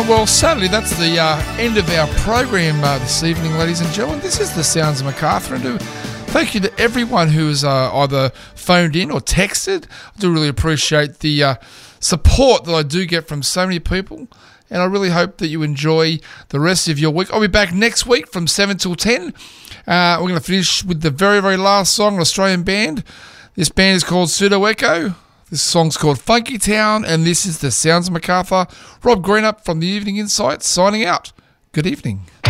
Well, sadly, that's the end of our program this evening, ladies and gentlemen. This is the Sounds of Macarthur, and thank you to everyone who has either phoned in or texted. I do really appreciate the support that I do get from so many people, and I really hope that you enjoy the rest of your week. I'll be back next week from 7 till 10. We're going to finish with the very, very last song, an Australian band. This band is called Pseudo Echo. This song's called Funky Town, and this is the Sounds of Macarthur. Rob Greenup from the Evening Insights signing out. Good evening.